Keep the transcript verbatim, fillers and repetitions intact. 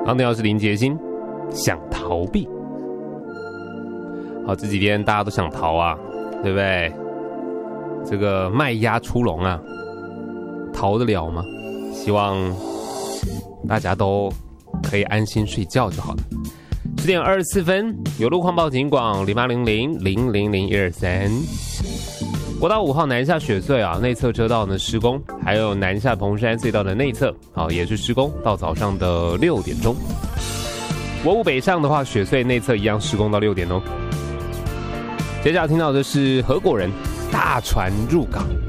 航天号是林杰星，想逃避。好，这几天大家都想逃啊，对不对？这个卖鸭出笼啊，逃得了吗？希望大家都可以安心睡觉就好了。十点二十四分，有路况报警广零八零零零零零一二三。国道五号南下雪隧啊，内侧车道呢施工，还有南下蓬山隧道的内侧啊也是施工，到早上的六点钟。国五北上的话，雪隧内侧一样施工到六点哦。接下来听到的是合果人大船入港。